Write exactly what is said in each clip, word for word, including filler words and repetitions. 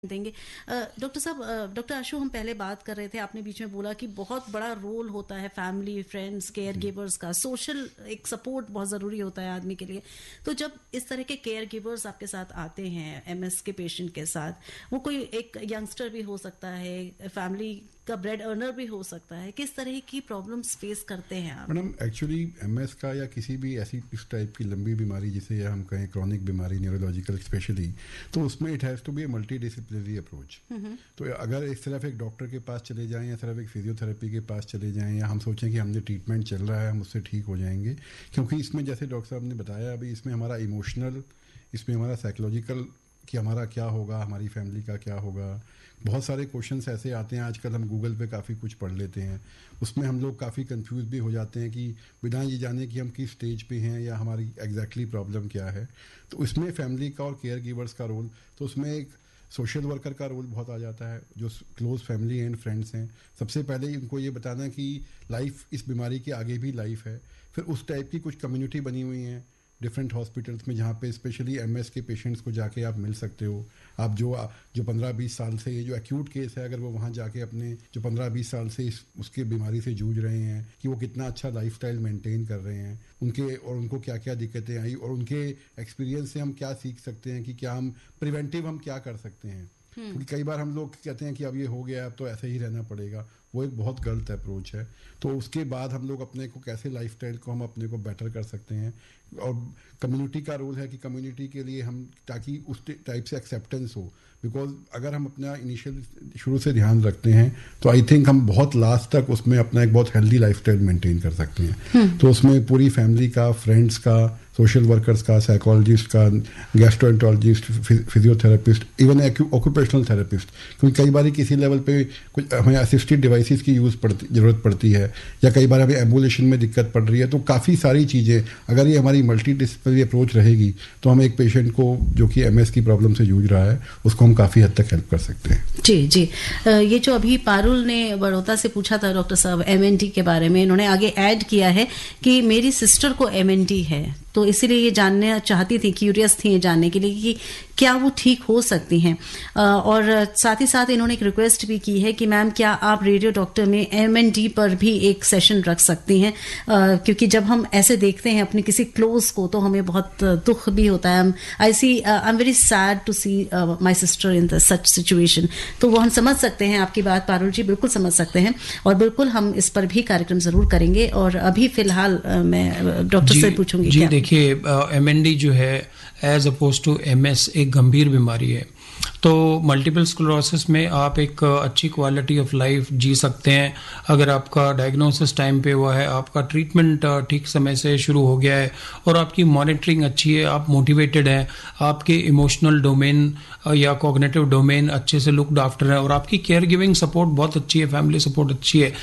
देंगे। डॉक्टर साहब, डॉक्टर आशु, हम पहले बात कर रहे थे, आपने बीच में बोला कि बहुत बड़ा रोल होता है फैमिली, फ्रेंड्स, केयर गिवर्स का, सोशल एक सपोर्ट बहुत ज़रूरी होता है आदमी के लिए। तो जब इस तरह के केयर गिवर्स आपके साथ आते हैं एमएस के पेशेंट के साथ, वो कोई एक यंगस्टर भी हो सकता है, फैमिली का ब्रेड अर्नर भी हो सकता है, किस तरह की प्रॉब्लम्स फेस करते हैं आप? मैडम, एक्चुअली एमएस का या किसी भी ऐसी इस टाइप की लंबी बीमारी जिसे हम कहें क्रॉनिक बीमारी, न्यूरोलॉजिकल स्पेशली, तो उसमें it has to be a multi disciplinary approach. तो अगर एक सिर्फ एक डॉक्टर के पास चले जाएं या सिर्फ एक फिजियोथेरेपी के पास चले जाएं या हम सोचें कि हमने ट्रीटमेंट चल रहा है, हम उससे ठीक हो जाएंगे, क्योंकि इसमें जैसे डॉक्टर साहब ने बताया अभी, इसमें हमारा इमोशनल, इसमें हमारा साइकोलॉजिकल कि हमारा क्या होगा, हमारी फैमिली का क्या होगा, बहुत सारे क्वेश्चंस ऐसे आते हैं। आजकल हम गूगल पे काफ़ी कुछ पढ़ लेते हैं, उसमें हम लोग काफ़ी कंफ्यूज भी हो जाते हैं कि बिना ये जाने कि हम किस स्टेज पे हैं या हमारी एग्जैक्टली प्रॉब्लम क्या है। तो उसमें फैमिली का और केयर गिवर्स का रोल, तो उसमें एक सोशल वर्कर का रोल बहुत आ जाता है, जो क्लोज फैमिली एंड फ्रेंड्स हैं। सबसे पहले उनको ये बताना कि लाइफ, इस बीमारी के आगे भी लाइफ है। फिर उस टाइप की कुछ कम्युनिटी बनी हुई हैं डिफरेंट हॉस्पिटल्स में, जहाँ पे स्पेशली एमएस के पेशेंट्स को जाके आप मिल सकते हो। आप जो जो पंद्रह बीस साल से, ये जो एक्यूट केस है, अगर वो वहाँ जाके अपने जो पंद्रह बीस साल से इस उसके बीमारी से जूझ रहे हैं कि वो कितना अच्छा लाइफस्टाइल मेंटेन कर रहे हैं, उनके और उनको क्या क्या दिक्कतें आई और उनके एक्सपीरियंस से हम क्या सीख सकते हैं कि क्या हम प्रिवेंटिव हम क्या कर सकते हैं। क्योंकि कई बार हम लोग कहते हैं कि अब ये हो गया, अब तो ऐसे ही रहना पड़ेगा, वो एक बहुत गलत अप्रोच है। तो उसके बाद हम लोग अपने को कैसे लाइफस्टाइल को हम अपने को बेटर कर सकते हैं। और कम्युनिटी का रोल है कि कम्युनिटी के लिए हम, ताकि उस टाइप से एक्सेप्टेंस हो, बिकॉज अगर हम अपना इनिशियल शुरू से ध्यान रखते हैं तो आई थिंक हम बहुत लास्ट तक उसमें अपना एक बहुत हेल्दी लाइफस्टाइल मेंटेन कर सकते हैं। तो उसमें पूरी फैमिली का, फ्रेंड्स का, सोशल वर्कर्स का, साइकोलॉजिस्ट का, gastroenterologist, physiotherapist, even occupational therapist, क्योंकि कई बार किसी लेवल पे कुछ हमें असिस्टेड डिवाइसेस की यूज़ पड़ती ज़रूरत पड़ती है, या कई बार हमें एम्बुलेशन में दिक्कत पड़ रही है। तो काफ़ी सारी चीज़ें, अगर ये हमारी मल्टी डिसिप्लिनरी अप्रोच रहेगी तो हम एक पेशेंट को जो कि एमएस की प्रॉब्लम से जूझ रहा है, उसको हम काफ़ी हद तक हेल्प कर सकते हैं। जी जी, ये जो अभी पारुल ने बड़ौदा से पूछा था डॉक्टर साहब एमएनडी के बारे में, इन्होंने आगे ऐड किया है कि मेरी सिस्टर को एमएनडी है, तो इसीलिए ये जानना चाहती थी, क्यूरियस थी ये जानने के लिए कि क्या वो ठीक हो सकती हैं। और साथ ही साथ इन्होंने एक रिक्वेस्ट भी की है कि मैम, क्या आप रेडियो डॉक्टर में एमएनडी पर भी एक सेशन रख सकती हैं, क्योंकि जब हम ऐसे देखते हैं अपने किसी क्लोज को तो हमें बहुत दुख भी होता है। आई सी I am very sad to C my sister in such situation. तो वो हम समझ सकते हैं आपकी बात पारुल जी, बिल्कुल समझ सकते हैं, और बिल्कुल हम इस पर भी कार्यक्रम जरूर करेंगे। और अभी फिलहाल मैं डॉक्टर से पूछूंगी। जी देखिए, एमएनडी जो है एज अपोज टू एमएस एक गंभीर बीमारी है। तो मल्टीपल स्क्लेरोसिस में आप एक अच्छी क्वालिटी ऑफ लाइफ जी सकते हैं अगर आपका डायग्नोसिस टाइम पे हुआ है, आपका ट्रीटमेंट ठीक समय से शुरू हो गया है और आपकी मॉनिटरिंग अच्छी है, आप मोटिवेटेड हैं, आपके इमोशनल डोमेन या कॉग्निटिव डोमेन अच्छे से लुक्ड आफ्टर है और आपकी केयर गिविंग सपोर्ट बहुत अच्छी है, फैमिली सपोर्ट अच्छी है।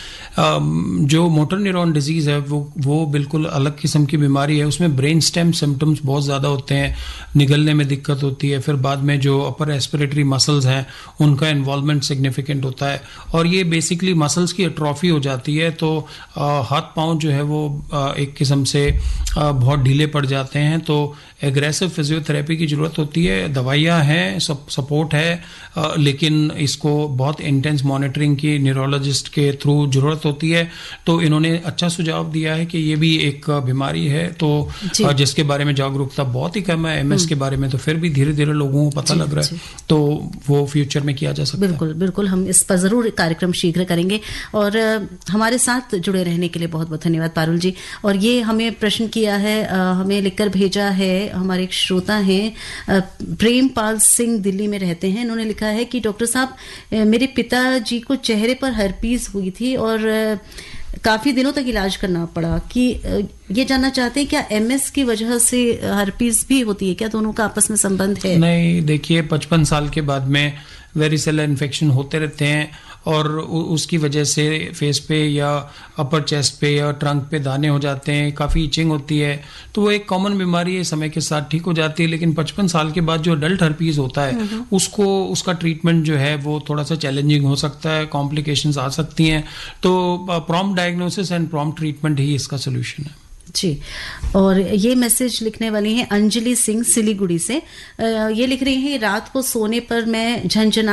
जो मोटर न्यूरॉन डिजीज़ है वो वो बिल्कुल अलग किस्म की बीमारी है। उसमें ब्रेन स्टेम सिम्टम्स बहुत ज़्यादा होते हैं, निगलने में दिक्कत होती है, फिर बाद में जो अपर रेस्पिरेटरी मसल्स हैं उनका इन्वॉल्वमेंट सिग्निफिकेंट होता है और ये बेसिकली मसल्स की एट्रोफी हो जाती है। तो आ, हाथ पांव जो है वो आ, एक किस्म से आ, बहुत ढीले पड़ जाते हैं। तो एग्रेसिव फिजियोथेरेपी की ज़रूरत होती है, दवाइयाँ हैं, सब सपोर्ट है, आ, लेकिन इसको बहुत इंटेंस मॉनिटरिंग की न्यूरोलॉजिस्ट के थ्रू ज़रूरत होती है। तो इन्होंने अच्छा सुझाव दिया है कि ये भी एक बीमारी है, तो आ, जिसके बारे में जागरूकता बहुत ही कम है। एमएस के बारे में तो फिर भी धीरे धीरे लोगों को पता लग रहा है, तो वो फ्यूचर में किया जा सकता है। बिल्कुल बिल्कुल, हम इस पर जरूर कार्यक्रम शीघ्र करेंगे। और हमारे साथ जुड़े रहने के लिए बहुत बहुत धन्यवाद पारुल जी। और ये हमें प्रश्न किया है, हमें लिखकर भेजा है, हमारे एक श्रोता हैं प्रेमपाल सिंह, दिल्ली में रहते हैं। इन्होंने लिखा है कि डॉक्टर साहब, मेरे पिताजी को चेहरे पर हर्पीज हुई थी और काफी दिनों तक इलाज करना पड़ा, कि ये जानना चाहते हैं क्या एमएस की वजह से हर्पीज भी होती है, क्या दोनों का आपस में संबंध है? नहीं, देखिए पचपन साल के बाद में वेरिसेलर इन्फेक्शन होते रहते हैं और उसकी वजह से फेस पे या अपर चेस्ट पे या ट्रंक पे दाने हो जाते हैं, काफ़ी इचिंग होती है। तो वो एक कॉमन बीमारी है, समय के साथ ठीक हो जाती है। लेकिन पचपन साल के बाद जो अडल्ट हर्पीज होता है उसको, उसका ट्रीटमेंट जो है वो थोड़ा सा चैलेंजिंग हो सकता है, कॉम्प्लिकेशंस आ सकती हैं। तो prompt diagnosis and prompt treatment ही इसका सोल्यूशन है। जी, और ये मैसेज लिखने वाली हैं अंजलि सिंह सिलीगुड़ी से। ये लिख रही हैं, रात को सोने पर मैं झंझना